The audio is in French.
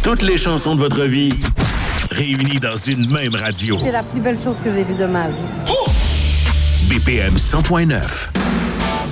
Toutes les chansons de votre vie réunies dans une même radio. C'est la plus belle chose que j'ai vue de ma vie. BPM 100.9.